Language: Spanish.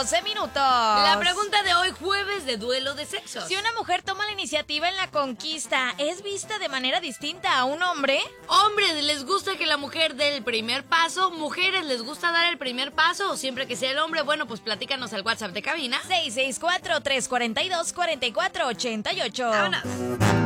12 minutos. La pregunta de hoy, jueves de duelo de sexos. Si una mujer toma la iniciativa en la conquista, ¿es vista de manera distinta a un hombre? Hombres, ¿les gusta que la mujer dé el primer paso? Mujeres, ¿les gusta dar el primer paso o siempre que sea el hombre? Bueno, pues platícanos al WhatsApp de cabina. 664-342-4488. ¡Vámonos!